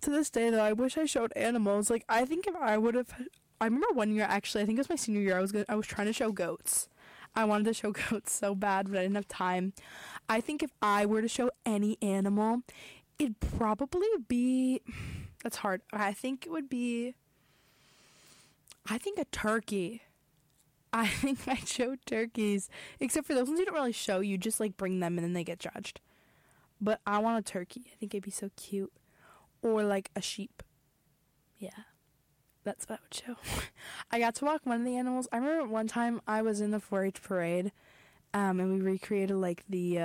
to this day, though, I wish I showed animals. Like, I think if I would have... I remember one year, actually, I think it was my senior year, I was trying to show goats. I wanted to show goats so bad, but I didn't have time. I think if I were to show any animal, it'd probably be... That's hard. I think it would be... I think a turkey. I think I'd show turkeys. Except for those ones you don't really show. You just, like, bring them and then they get judged. But I want a turkey. I think it'd be so cute. Or, like, a sheep. Yeah. That's what I would show. I got to walk one of the animals. I remember one time I was in the 4-H parade. And we recreated, like, the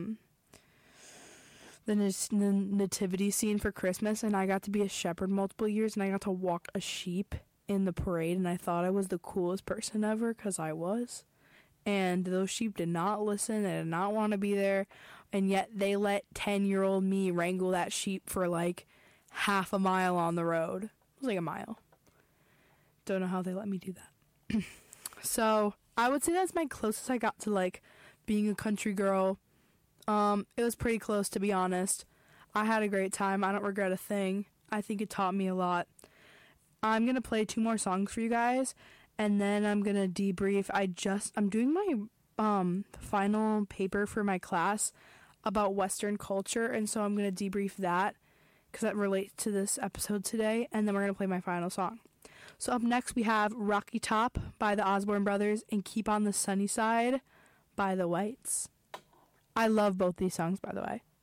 nativity scene for Christmas. And I got to be a shepherd multiple years. And I got to walk a sheep in the parade, and I thought I was the coolest person ever, because I was. And those sheep did not listen. They did not want to be there, and yet they let 10-year-old me wrangle that sheep for like half a mile on the road. It was like a mile. Don't know how they let me do that. So I would say that's my closest I got to like being a country girl. It was pretty close, to be honest. I had a great time. I don't regret a thing. I think it taught me a lot. I'm going to play 2 more songs for you guys, and then I'm going to debrief. I'm doing my final paper for my class about Western culture, and so I'm going to debrief that because that relates to this episode today, and then we're going to play my final song. So up next we have Rocky Top by the Osborne Brothers and Keep on the Sunny Side by the Whites. I love both these songs, by the way.